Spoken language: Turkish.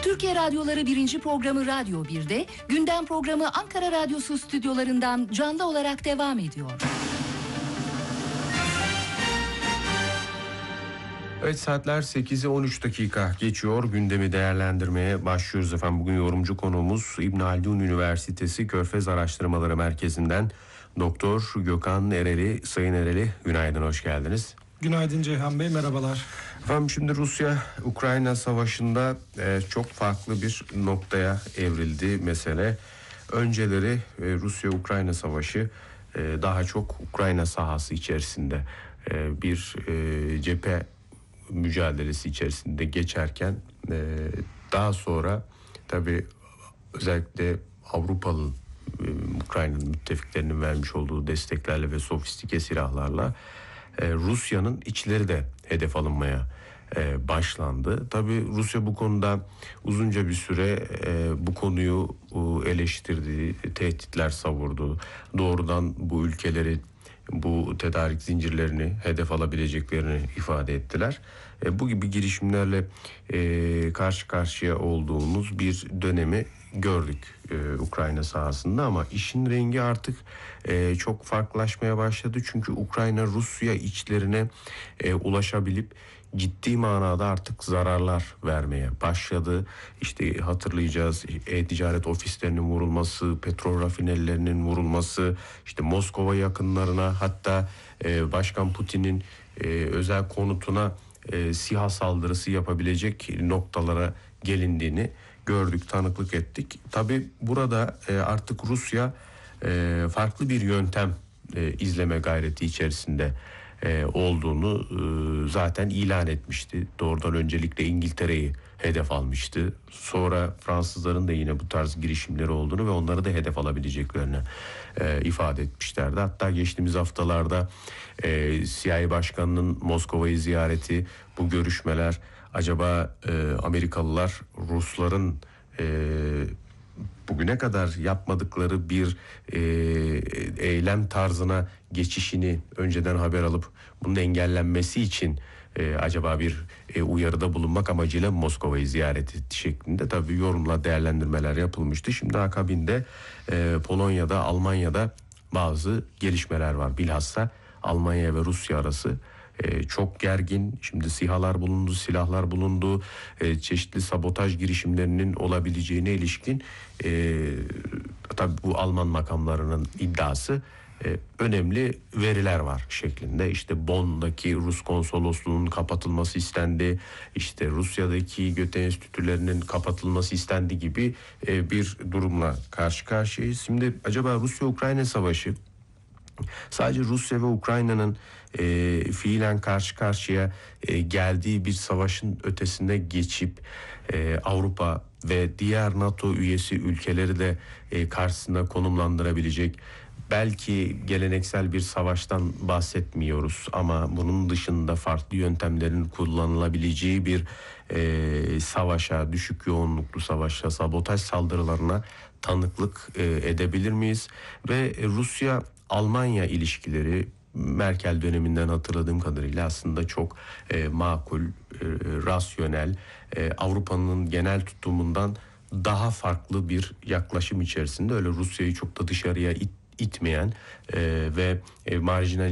Türkiye Radyoları 1. programı Radyo 1'de, gündem programı Ankara Radyosu stüdyolarından canlı olarak devam ediyor. Evet, saatler 8'e 13 dakika geçiyor. Gündemi değerlendirmeye başlıyoruz efendim. Bugün yorumcu konuğumuz İbn Haldun Üniversitesi Körfez Araştırmaları Merkezi'nden Doktor Gökhan Ereli. Sayın Ereli, günaydın, hoş geldiniz. Günaydın Ceyhan Bey, merhabalar. Efendim, şimdi Rusya-Ukrayna savaşında çok farklı bir noktaya evrildi mesele. Önceleri Rusya-Ukrayna savaşı daha çok Ukrayna sahası içerisinde bir cephe mücadelesi içerisinde geçerken daha sonra tabii özellikle Avrupalı Ukrayna'nın müttefiklerinin vermiş olduğu desteklerle ve sofistike silahlarla Rusya'nın içleri de hedef alınmaya başlandı. Tabii Rusya bu konuda uzunca bir süre bu konuyu eleştirdi, tehditler savurdu. Doğrudan bu ülkeleri, bu tedarik zincirlerini hedef alabileceklerini ifade ettiler. Bu gibi girişimlerle karşı karşıya olduğumuz bir dönemi gördük Ukrayna sahasında, ama işin rengi artık çok farklılaşmaya başladı. Çünkü Ukrayna Rusya içlerine ulaşabilip ciddi manada artık zararlar vermeye başladı. İşte hatırlayacağız, ticaret ofislerinin vurulması, petrol rafinerilerinin vurulması, işte Moskova yakınlarına, hatta Başkan Putin'in özel konutuna SİHA saldırısı yapabilecek noktalara gelindiğini gördük, tanıklık ettik. Tabii burada artık Rusya farklı bir yöntem izleme gayreti içerisinde olduğunu zaten ilan etmişti. Doğrudan öncelikle İngiltere'yi hedef almıştı. Sonra Fransızların da yine bu tarz girişimleri olduğunu ve onları da hedef alabileceklerini ifade etmişlerdi. Hatta geçtiğimiz haftalarda CIA Başkanı'nın Moskova'yı ziyareti, bu görüşmeler, acaba Amerikalılar Rusların bugüne kadar yapmadıkları bir eylem tarzına geçişini önceden haber alıp bunun engellenmesi için acaba bir uyarıda bulunmak amacıyla Moskova'yı ziyaret etti şeklinde tabii yorumla değerlendirmeler yapılmıştı. Şimdi akabinde Polonya'da, Almanya'da bazı gelişmeler var. Bilhassa Almanya ve Rusya arası çok gergin. Şimdi SİHA'lar bulundu, silahlar bulundu. Çeşitli sabotaj girişimlerinin olabileceğine ilişkin tabii bu Alman makamlarının iddiası, önemli veriler var şeklinde. İşte Bonn'daki Rus konsolosluğunun kapatılması istendi. İşte Rusya'daki Göte enstitülerinin kapatılması istendi gibi bir durumla karşı karşıyayız. Şimdi acaba Rusya-Ukrayna savaşı sadece Rusya ve Ukrayna'nın fiilen karşı karşıya geldiği bir savaşın ötesine geçip Avrupa ve diğer NATO üyesi ülkeleri de karşısına konumlandırabilecek, belki geleneksel bir savaştan bahsetmiyoruz ama bunun dışında farklı yöntemlerin kullanılabileceği bir savaşa, düşük yoğunluklu savaşa, sabotaj saldırılarına tanıklık edebilir miyiz? Ve Rusya-Almanya ilişkileri Merkel döneminden hatırladığım kadarıyla aslında çok makul, rasyonel, Avrupa'nın genel tutumundan daha farklı bir yaklaşım içerisinde, öyle Rusya'yı çok da dışarıya itmeyen ve marjinal